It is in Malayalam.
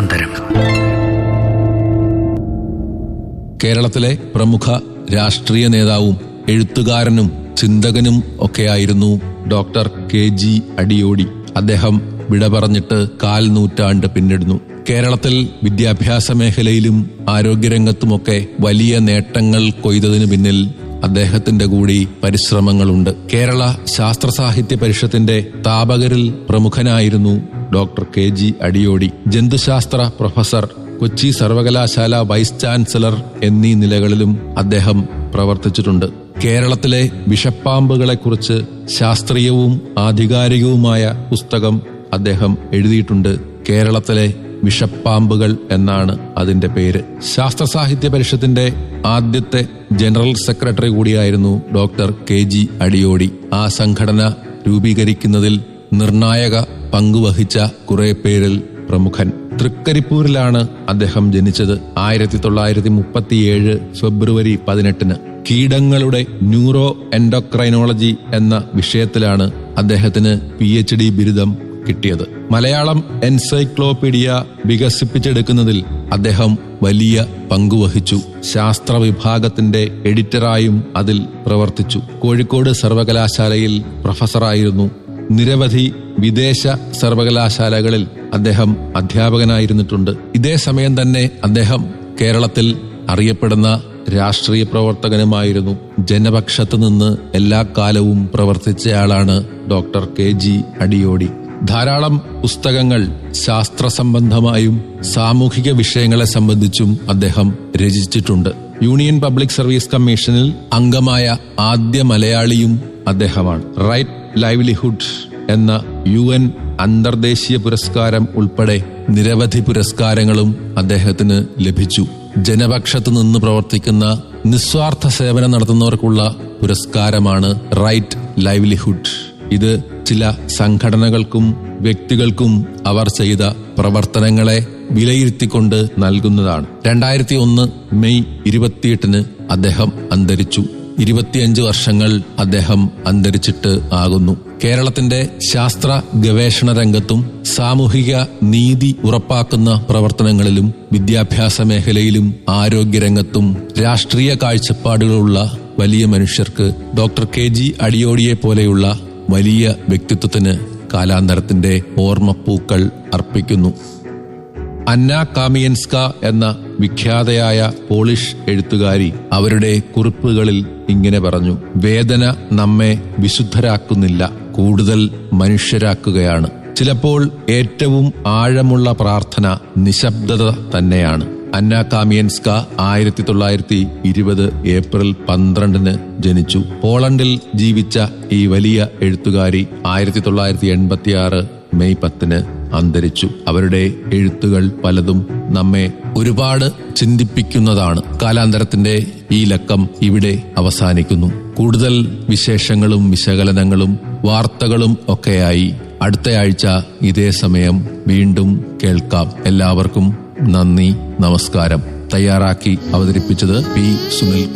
കാലാന്തരം. കേരളത്തിലെ പ്രമുഖ രാഷ്ട്രീയ നേതാവും എഴുത്തുകാരനും ചിന്തകനും ഒക്കെയായിരുന്നു ഡോക്ടർ KG അടിയോടി. അദ്ദേഹം വിട പറഞ്ഞിട്ട് 1/4 നൂറ്റാണ്ട് പിന്നിടുന്നു. കേരളത്തിൽ വിദ്യാഭ്യാസ മേഖലയിലും ആരോഗ്യരംഗത്തുമൊക്കെ വലിയ നേട്ടങ്ങൾ കൊയ്തതിനു പിന്നിൽ അദ്ദേഹത്തിന്റെ കൂടി പരിശ്രമങ്ങളുണ്ട്. കേരള ശാസ്ത്ര സാഹിത്യ പരിഷത്തിന്റെ സ്ഥാപകരിൽ പ്രമുഖനായിരുന്നു doctor KG Adiyodi. ജന്തുശാസ്ത്ര professor, Kochi സർവകലാശാല വൈസ് ചാൻസലർ എന്നീ നിലകളിലും അദ്ദേഹം പ്രവർത്തിച്ചിട്ടുണ്ട്. കേരളത്തിലെ വിഷപ്പാമ്പുകളെക്കുറിച്ച് ശാസ്ത്രീയവും ആധികാരികവുമായ പുസ്തകം അദ്ദേഹം എഴുതിയിട്ടുണ്ട്. കേരളത്തിലെ വിഷപ്പാമ്പുകൾ എന്നാണ് അതിന്റെ പേര്. ശാസ്ത്ര സാഹിത്യ പരിഷത്തിന്റെ ആദ്യത്തെ ജനറൽ സെക്രട്ടറി കൂടിയായിരുന്നു ഡോക്ടർ KG അടിയോടി. ആ സംഘടന രൂപീകരിക്കുന്നതിൽ നിർണായക പങ്കുവഹിച്ച കുറെ പേരിൽ പ്രമുഖൻ. തൃക്കരിപ്പൂരിലാണ് അദ്ദേഹം ജനിച്ചത്. 1937 ഫെബ്രുവരി 18. കീടങ്ങളുടെ ന്യൂറോ എൻഡോക്രൈനോളജി എന്ന വിഷയത്തിലാണ് അദ്ദേഹത്തിന് PhD ബിരുദം കിട്ടിയത്. മലയാളം എൻസൈക്ലോപീഡിയ വികസിപ്പിച്ചെടുക്കുന്നതിൽ അദ്ദേഹം വലിയ പങ്കുവഹിച്ചു. ശാസ്ത്ര വിഭാഗത്തിന്റെ എഡിറ്ററായും അതിൽ പ്രവർത്തിച്ചു. കോഴിക്കോട് സർവകലാശാലയിൽ പ്രൊഫസറായിരുന്നു. നിരവധി വിദേശ സർവകലാശാലകളിൽ അദ്ദേഹം അധ്യാപകനായിരുന്നിട്ടുണ്ട്. ഇതേ സമയം തന്നെ അദ്ദേഹം കേരളത്തിൽ അറിയപ്പെടുന്ന രാഷ്ട്രീയ പ്രവർത്തകനുമായിരുന്നു. ജനപക്ഷത്ത് നിന്ന് എല്ലാ കാലവും പ്രവർത്തിച്ചയാളാണ് ഡോക്ടർ KG അടിയോടി. ധാരാളം പുസ്തകങ്ങൾ ശാസ്ത്ര സംബന്ധമായും സാമൂഹിക വിഷയങ്ങളെ സംബന്ധിച്ചും അദ്ദേഹം രചിച്ചിട്ടുണ്ട്. യൂണിയൻ പബ്ലിക് സർവീസ് കമ്മീഷനിൽ അംഗമായ ആദ്യ മലയാളിയും അദ്ദേഹമാണ്. റൈറ്റ് ലൈവ്ലിഹുഡ് എന്ന UN അന്തർദേശീയ പുരസ്കാരം ഉൾപ്പെടെ നിരവധി പുരസ്കാരങ്ങളും അദ്ദേഹത്തിന് ലഭിച്ചു. ജനപക്ഷത്ത് നിന്ന് പ്രവർത്തിക്കുന്ന നിസ്വാർത്ഥ സേവനം നടത്തുന്നവർക്കുള്ള പുരസ്കാരമാണ് റൈറ്റ് ലൈവ്ലിഹുഡ്. ഇത് ചില സംഘടനകൾക്കും വ്യക്തികൾക്കും അവർ ചെയ്ത പ്രവർത്തനങ്ങളെ വിലയിരുത്തിക്കൊണ്ട് നൽകുന്നതാണ്. 2001 മെയ് 28 അദ്ദേഹം അന്തരിച്ചു. 25 വർഷങ്ങൾ അദ്ദേഹം അന്തരിച്ചിട്ട് ആകുന്നു. കേരളത്തിന്റെ ശാസ്ത്ര ഗവേഷണ രംഗത്തും സാമൂഹിക നീതി ഉറപ്പാക്കുന്ന പ്രവർത്തനങ്ങളിലും വിദ്യാഭ്യാസ മേഖലയിലും ആരോഗ്യരംഗത്തും രാഷ്ട്രീയ കാഴ്ചപ്പാടുകളുള്ള വലിയ മനുഷ്യർക്ക് ഡോക്ടർ KG അടിയോടിയെ പോലെയുള്ള വലിയ വ്യക്തിത്വത്തിന് കാലാന്തരത്തിന്റെ ഓർമ്മപ്പൂക്കൾ അർപ്പിക്കുന്നു. അന്ന കാമിയൻസ്ക എന്ന വിഖ്യാതയായ പോളിഷ് എഴുത്തുകാരി അവരുടെ കുറിപ്പുകളിൽ ഇങ്ങനെ പറഞ്ഞു: വേദന നമ്മെ വിശുദ്ധരാക്കുന്നില്ല, കൂടുതൽ മനുഷ്യരാക്കുകയാണ്. ചിലപ്പോൾ ഏറ്റവും ആഴമുള്ള പ്രാർത്ഥന നിശബ്ദത തന്നെയാണ്. അന്ന കാമിയൻസ്ക 1920 ഏപ്രിൽ 12 ജനിച്ചു. പോളണ്ടിൽ ജീവിച്ച ഈ വലിയ എഴുത്തുകാരി 1986 മെയ് 10 അന്തരിച്ചു. അവരുടെ എഴുത്തുകൾ പലതും നമ്മെ ഒരുപാട് ചിന്തിപ്പിക്കുന്നതാണ്. കാലാന്തരത്തിന്റെ ഈ ലക്കം ഇവിടെ അവസാനിക്കുന്നു. കൂടുതൽ വിശേഷങ്ങളും വിശകലനങ്ങളും വാർത്തകളും ഒക്കെയായി അടുത്തയാഴ്ച ഇതേ സമയം വീണ്ടും കേൾക്കാം. എല്ലാവർക്കും നന്ദി, നമസ്കാരം. തയ്യാറാക്കി അവതരിപ്പിച്ചത് P. സുനിൽ.